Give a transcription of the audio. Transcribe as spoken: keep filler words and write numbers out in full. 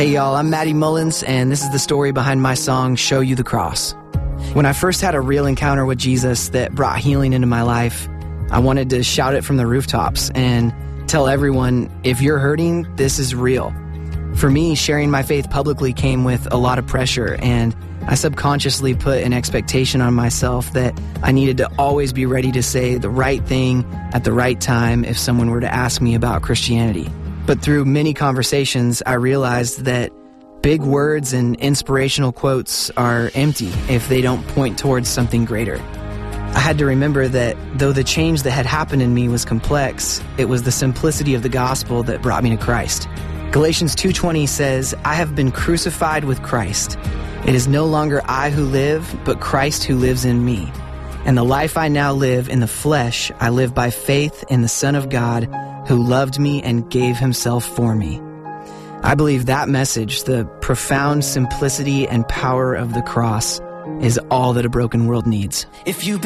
Hey y'all, I'm Maddie Mullins, and this is the story behind my song, Show You the Cross. When I first had a real encounter with Jesus that brought healing into my life, I wanted to shout it from the rooftops and tell everyone, if you're hurting, this is real. For me, sharing my faith publicly came with a lot of pressure, and I subconsciously put an expectation on myself that I needed to always be ready to say the right thing at the right time if someone were to ask me about Christianity. But through many conversations, I realized that big words and inspirational quotes are empty if they don't point towards something greater. I had to remember that though the change that had happened in me was complex, it was the simplicity of the gospel that brought me to Christ. Galatians two twenty says, I have been crucified with Christ. It is no longer I who live, but Christ who lives in me. And the life I now live in the flesh, I live by faith in the Son of God, who loved me and gave himself for me. I believe that message, the profound simplicity and power of the cross, is all that a broken world needs. If you